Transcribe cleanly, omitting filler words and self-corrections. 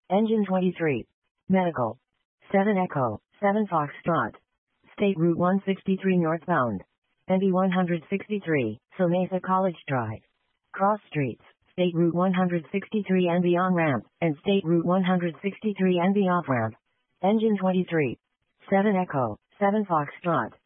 Engine 23. Medical. 7 Echo, 7 Foxtrot. State Route 163 northbound. NB 163, Mesa College Drive. Cross Streets, State Route 163 NB on-ramp, and State Route 163 NB off-ramp. Engine 23. 7 Echo, 7 Foxtrot.